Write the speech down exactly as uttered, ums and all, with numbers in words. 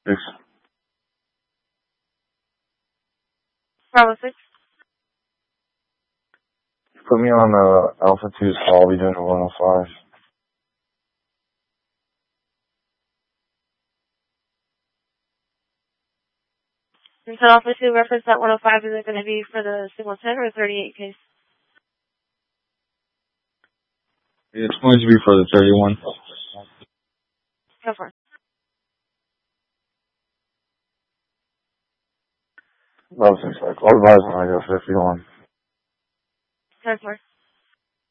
Six. Bravo six. Put me on uh, Alpha two's call. I'll be doing a one oh five. And so Alpha two reference that one oh five, is it going to be for the single ten or thirty-eight case? It's going to be for the thirty-one. Go for it. Bravo six, like, I'll advise when I go fifty-one. Go for it.